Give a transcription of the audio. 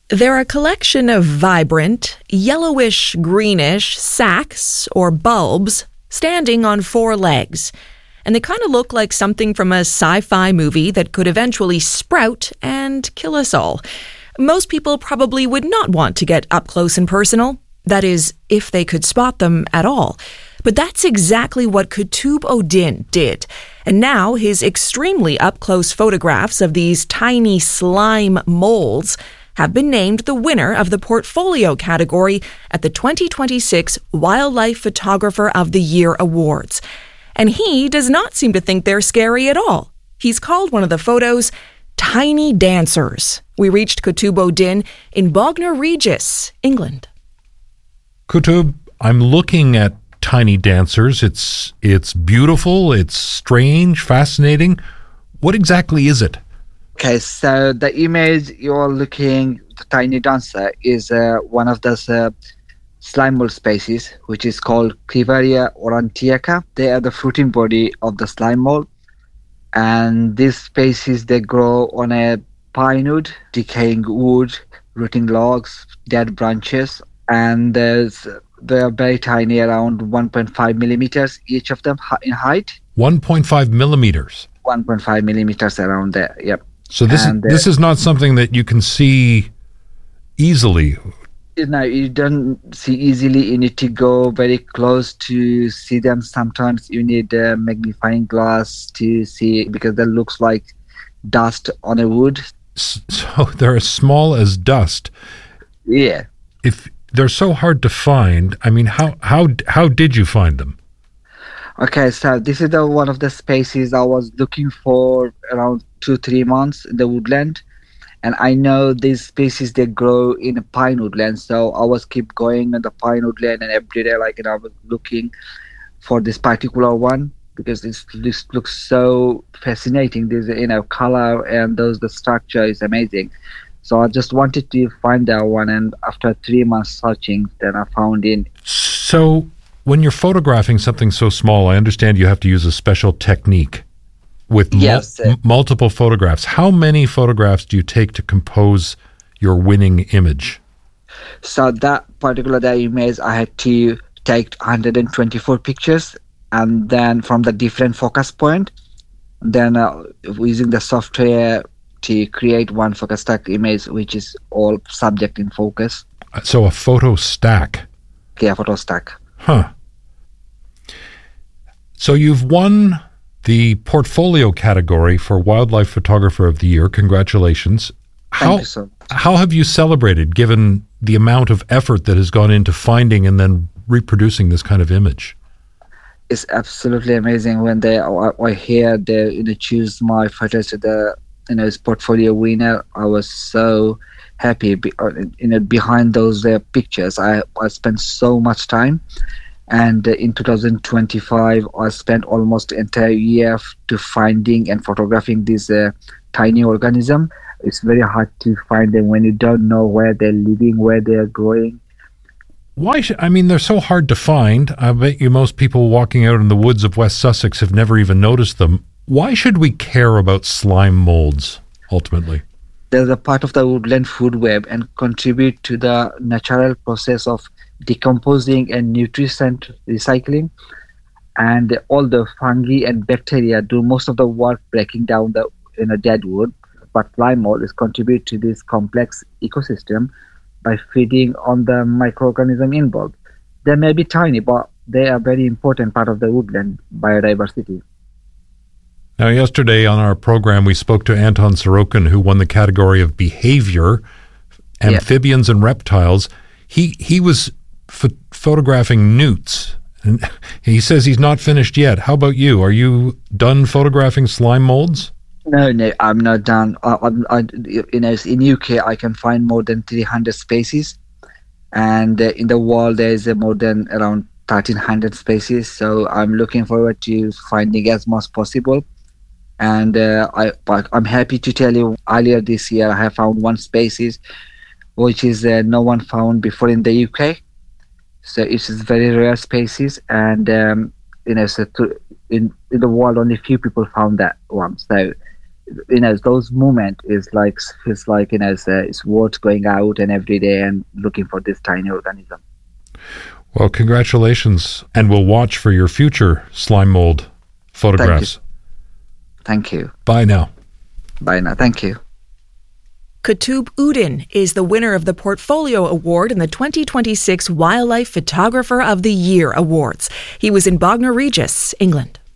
They're a collection of vibrant, yellowish-greenish sacs or bulbs standing on four legs. And they kind of look like something from a sci-fi movie that could eventually sprout and kill us all. Most people probably would not want to get up close and personal. That is, if they could spot them at all. But that's exactly what Qutb Uddin did. And now his extremely up-close photographs of these tiny slime molds have been named the winner of the Portfolio category at the 2026 Wildlife Photographer of the Year Awards. And he does not seem to think they're scary at all. He's called one of the photos Tiny Dancers. We reached Qutb Uddin in Bognor Regis, England. Qutb, I'm looking at Tiny Dancers. It's beautiful, it's strange, fascinating. What exactly is it? Okay, so the image you're looking, the tiny dancer, is one of those slime mold species, which is called Crivaria aurantiaca. They are the fruiting body of the slime mold. And these species, they grow on a pine wood, decaying wood, rotting logs, dead branches. And they are very tiny, around 1.5 millimeters, each of them in height. 1.5 millimeters? 1.5 millimeters around there, yep. So this is not something that you can see easily. No, you don't see easily. You need to go very close to see them. Sometimes you need a magnifying glass to see, because that looks like dust on a wood. So they're as small as dust. Yeah. If they're so hard to find, I mean, how did you find them? Okay, so this is one of the species I was looking for around 2-3 months in the woodland. And I know these species, they grow in a pine woodland. So I was keep going in the pine woodland, and every day, I was looking for this particular one, because this looks so fascinating. This, color and the structure is amazing. So I just wanted to find that one. And after 3 months searching, then I found it. So when you're photographing something so small, I understand you have to use a special technique with multiple photographs. How many photographs do you take to compose your winning image? So that particular image, I had to take 124 pictures, and then from the different focus point, then using the software to create one focus stack image, which is all subject in focus. So a photo stack. Yeah, photo stack. Huh. So you've won the Portfolio category for Wildlife Photographer of the Year. Congratulations. Thank you so much. How have you celebrated, given the amount of effort that has gone into finding and then reproducing this kind of image? It's absolutely amazing when I hear they choose my photos to the Portfolio winner. I was so happy. Behind those pictures, I spent so much time. And in 2025, I spent almost the entire year to finding and photographing this tiny organism. It's very hard to find them when you don't know where they're living, where they're growing. Why? They're so hard to find. I bet you most people walking out in the woods of West Sussex have never even noticed them. Why should we care about slime molds, ultimately? They're a part of the woodland food web and contribute to the natural process of decomposing and nutrient recycling. And all the fungi and bacteria do most of the work breaking down the dead wood. But slime mold is contribute to this complex ecosystem by feeding on the microorganism involved. They may be tiny, but they are very important part of the woodland biodiversity. Now, yesterday on our program, we spoke to Anton Sorokin, who won the category of behavior, amphibians and reptiles. He was photographing newts, and he says he's not finished yet. How about you? Are you done photographing slime molds? No, I'm not done. In UK, I can find more than 300 species, and in the world there is more than around 1,300 species. So I'm looking forward to finding as much possible. And I'm happy to tell you, earlier this year I have found one species which is no one found before in the UK. So it's a very rare species, and so in the world only few people found that one. So those moments is like, feels like, it's worth going out and every day and looking for this tiny organism. Well, congratulations, and we'll watch for your future slime mold photographs. Thank you. Bye now. Bye now. Thank you. Qutub Uddin is the winner of the Portfolio Award in the 2026 Wildlife Photographer of the Year Awards. He was in Bognor Regis, England.